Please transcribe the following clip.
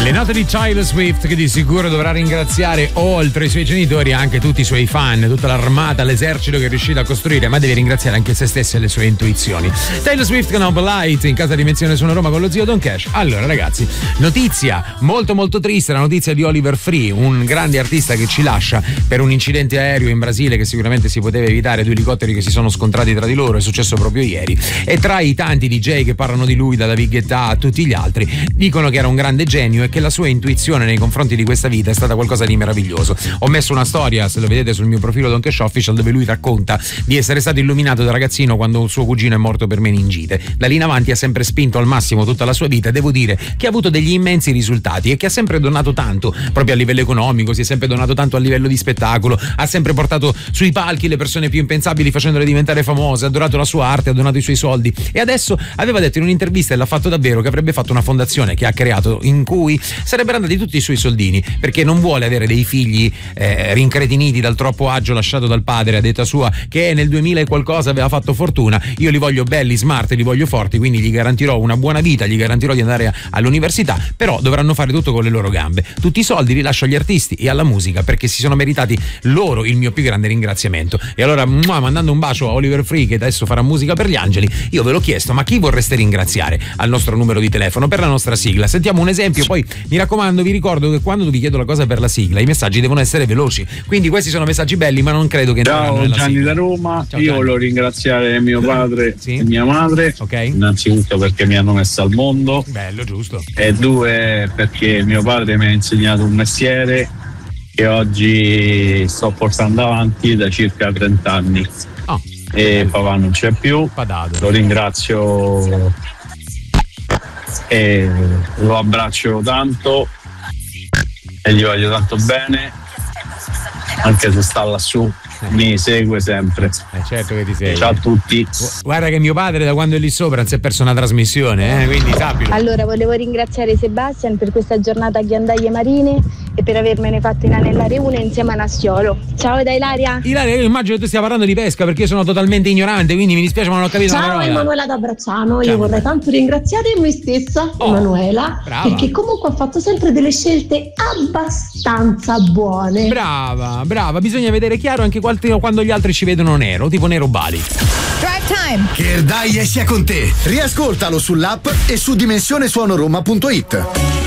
Le note di Taylor Swift, che di sicuro dovrà ringraziare oltre i suoi genitori anche tutti i suoi fan, tutta l'armata, l'esercito che è riuscito a costruire, ma deve ringraziare anche se stessa e le sue intuizioni. Taylor Swift con Up Light in casa di Dimensione Suono Roma con lo zio Don Cash. Allora ragazzi, notizia molto molto triste, la notizia di Oliver Free, un grande artista che ci lascia per un incidente aereo in Brasile che sicuramente si poteva evitare, due elicotteri che si sono scontrati tra di loro, è successo proprio ieri. E tra i tanti DJ che parlano di lui, da David Guetta a tutti gli altri, dicono che era un grande genio e che la sua intuizione nei confronti di questa vita è stata qualcosa di meraviglioso. Ho messo una storia, se lo vedete sul mio profilo Don Cash Official, dove lui racconta di essere stato illuminato da ragazzino quando un suo cugino è morto per meningite. Da lì in avanti ha sempre spinto al massimo tutta la sua vita e devo dire che ha avuto degli immensi risultati e che ha sempre donato tanto proprio a livello economico, si è sempre donato tanto a livello di spettacolo, ha sempre portato sui palchi le persone più impensabili facendole diventare famose, ha adorato la sua arte, ha donato i suoi soldi e adesso aveva detto in un'intervista, e l'ha fatto davvero, che avrebbe fatto una fondazione che ha creato in cui sarebbero andati tutti i suoi soldini, perché non vuole avere dei figli rincretiniti dal troppo agio lasciato dal padre a detta sua, che nel 2000 e qualcosa aveva fatto fortuna. Io li voglio belli, smart, li voglio forti, quindi gli garantirò una buona vita, gli garantirò di andare all'università, però dovranno fare tutto con le loro gambe. Tutti i soldi li lascio agli artisti e alla musica, perché si sono meritati loro il mio più grande ringraziamento. E allora, mandando un bacio a Oliver Free, che adesso farà musica per gli angeli, io ve l'ho chiesto, ma chi vorreste ringraziare al nostro numero di telefono per la nostra sigla? Sentiamo un esempio, poi mi raccomando, vi ricordo che quando vi chiedo la cosa per la sigla i messaggi devono essere veloci, quindi questi sono messaggi belli, ma non credo che ciao Gianni sigla. Da Roma. Ciao, io Gianni. volevo ringraziare mio padre sì? e mia madre, innanzitutto perché mi hanno messo al mondo, bello, giusto, e due perché mio padre mi ha insegnato un mestiere che oggi sto portando avanti da circa 30 anni. E papà non c'è più, lo ringrazio e lo abbraccio tanto e gli voglio tanto bene, anche se sta lassù mi segue sempre. Certo che ti segue. Ciao a tutti. Guarda che mio padre da quando è lì sopra si è perso una trasmissione, quindi sappilo. Allora volevo ringraziare Sebastian per questa giornata a ghiandaie marine e per avermene fatto inanellare una insieme a Nassiolo. Ciao da Ilaria. Ilaria, io immagino che tu stia parlando di pesca, perché io sono totalmente ignorante, quindi mi dispiace ma non ho capito una Ciao parola. Emanuela da Bracciano, Ciao. io vorrei tanto ringraziare me stessa, Emanuela, brava. perché comunque ha fatto sempre delle scelte abbastanza buone. Brava, bisogna vedere chiaro anche quando gli altri ci vedono nero, tipo Nero Bali. Drive Time. Che il Dai sia con te. Riascoltalo sull'app e su dimensionesuonoroma.it.